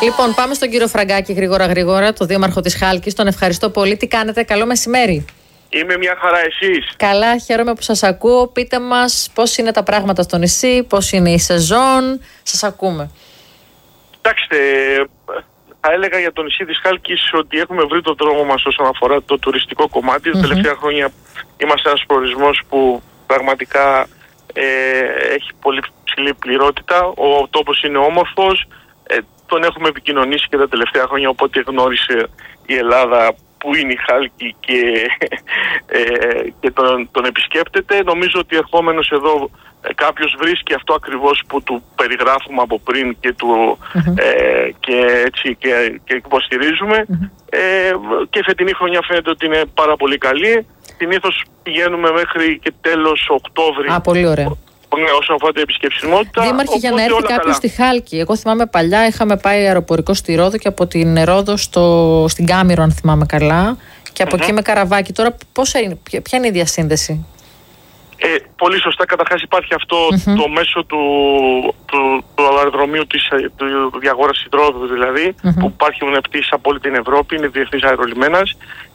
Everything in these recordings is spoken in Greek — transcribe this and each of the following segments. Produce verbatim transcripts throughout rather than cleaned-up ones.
Λοιπόν, πάμε στον κύριο Φραγκάκη γρήγορα γρήγορα, το δήμαρχο της Χάλκης. Τον ευχαριστώ πολύ. Τι κάνετε, καλό μεσημέρι. Είμαι μια χαρά, εσείς? Καλά, χαίρομαι που σας ακούω. Πείτε μας πώς είναι τα πράγματα στο νησί, πώς είναι η σεζόν. Σας ακούμε. Κοιτάξτε, θα έλεγα για το νησί της Χάλκης ότι έχουμε βρει τον δρόμο μας όσον αφορά το τουριστικό κομμάτι. Mm-hmm. Τα τελευταία χρόνια είμαστε ένας προορισμός που πραγματικά ε, έχει πολύ ψηλή πληρότητα. Ο τόπος είναι όμορφος. Ε, τον έχουμε επικοινωνήσει και τα τελευταία χρόνια, οπότε γνώρισε η Ελλάδα που είναι η Χάλκη και, ε, και τον, τον επισκέπτεται. Νομίζω ότι ερχόμενος εδώ ε, κάποιος βρίσκει αυτό ακριβώς που του περιγράφουμε από πριν και, του, mm-hmm. ε, και, έτσι, και, και υποστηρίζουμε. Mm-hmm. Ε, και φετινή χρονιά φαίνεται ότι είναι πάρα πολύ καλή. Συνήθως πηγαίνουμε μέχρι και τέλος Οκτώβρη. Α, πολύ ωραία. Ναι, όσον αφορά την επισκεψιμότητα. Δήμαρχε, για να έρθει κάποιος στη Χάλκη. Εγώ θυμάμαι παλιά είχαμε πάει αεροπορικό στη Ρόδο και από την Ρόδο στο, στην Κάμηρο, αν θυμάμαι καλά. Και από mm-hmm. εκεί με καραβάκι. Τώρα πώς είναι, ποια είναι η διασύνδεση? Ε, πολύ σωστά. Καταρχάς υπάρχει αυτό mm-hmm. το μέσο του, του, του αεροδρομίου της του διαγόρασης Ρόδου, δηλαδή, mm-hmm. που υπάρχουν πτήσεις από όλη την Ευρώπη, είναι διεθνής αερολιμένας.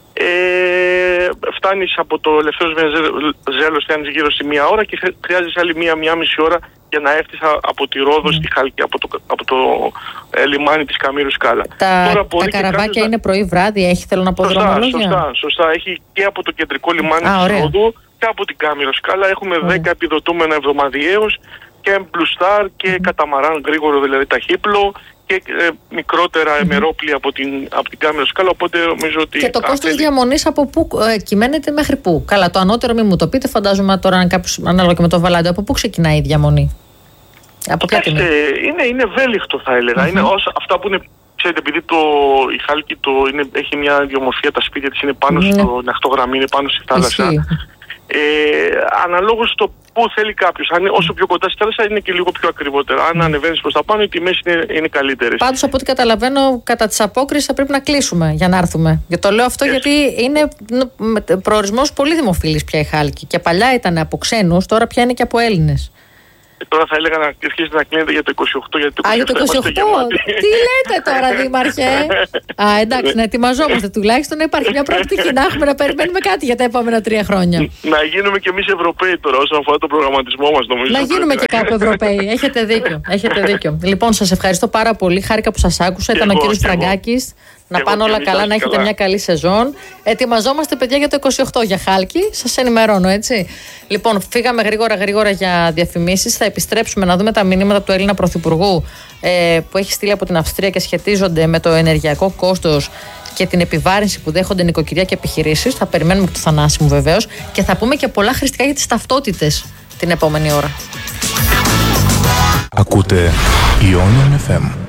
Ε, φτάνεις από το Ελευθέρος Βενιζέλος, φτάνεις γύρω στη μία ώρα και χρειάζεσαι άλλη μία, μία μισή ώρα για να έρθεις από τη Ρόδο mm. στη Χάλκη, από το, από το ε, λιμάνι της Καμήρου Σκάλα. Τα, Τώρα, τα καραβάκια είναι πρωί βράδυ, έχει, θέλω να πω, σωστά, δρομολόγια. Σωστά, σωστά, έχει και από το κεντρικό λιμάνι Α, της Ρόδου και από την Καμήρου Σκάλα. Έχουμε ωραία. δέκα επιδοτούμενα εβδομαδιαίως και μπλουστάρ και mm. καταμαράν γρήγορο, δηλαδή ταχύπλο, και ε, μικρότερα ημερόπλια από την, από την Κάμηρο Σκάλα, οπότε νομίζω ότι... Και το κόστος θέλει... διαμονής από πού ε, κυμαίνεται μέχρι πού? Καλά, το ανώτερο μην μου το πείτε, φαντάζομαι τώρα αν κάποιος, ανάλογα και με το Βαλάντιο, από πού ξεκινάει η διαμονή? Από ποια τιμή? Είναι, είναι ευέλικτο, θα έλεγα. Mm-hmm. Είναι όσα, αυτά που είναι, ξέρετε, επειδή το, η Χάλκη το, είναι, έχει μια ιδιομορφία, τα σπίτια της είναι πάνω mm-hmm. στο ναυτογραμμή, είναι πάνω στη θάλασσα. Ε, αναλόγως το πού θέλει κάποιος. Αν, όσο πιο κοντά στη θάλασσα είναι και λίγο πιο ακριβότερα. Αν ανεβαίνεις προς τα πάνω, οι τιμές είναι, είναι καλύτερες. Πάντως, από ό,τι καταλαβαίνω, κατά της απόκρισης θα πρέπει να κλείσουμε για να έρθουμε. Και το λέω αυτό yes. γιατί είναι προορισμός πολύ δημοφιλής πια η Χάλκη. Και παλιά ήταν από ξένους, τώρα πια είναι και από Έλληνες. Ε, τώρα θα έλεγα να αρχίσει να κλείνετε για το είκοσι οκτώ, γιατί το είκοσι οκτώ. Α, για το είκοσι οκτώ. Τι λέτε τώρα, Δήμαρχε? Α, εντάξει, να ετοιμαζόμαστε τουλάχιστον να υπάρχει μια προοπτική, να έχουμε να περιμένουμε κάτι για τα επόμενα τρία χρόνια. Να γίνουμε κι εμείς Ευρωπαίοι τώρα, όσον αφορά το προγραμματισμό μας, νομίζω. Να γίνουμε και κάπου Ευρωπαίοι. Έχετε δίκιο. Έχετε δίκιο. Λοιπόν, σας ευχαριστώ πάρα πολύ. Χάρηκα που σας άκουσα. Ήταν ο κύριος Φραγκάκης. Να πάνε όλα καλά, να έχετε καλά. Μια καλή σεζόν. Ετοιμαζόμαστε, παιδιά, για το είκοσι οκτώ για Χάλκη. Σας ενημερώνω, έτσι. Λοιπόν, φύγαμε γρήγορα γρήγορα για διαφημίσεις. Θα επιστρέψουμε να δούμε τα μηνύματα του Έλληνα Πρωθυπουργού ε, που έχει στείλει από την Αυστρία και σχετίζονται με το ενεργειακό κόστος και την επιβάρυνση που δέχονται νοικοκυριά και επιχειρήσεις. Θα περιμένουμε και το Θανάση μου, βεβαίως. Και θα πούμε και πολλά χρηστικά για τις ταυτότητες την επόμενη ώρα. Ακούτε Ionian εφ εμ.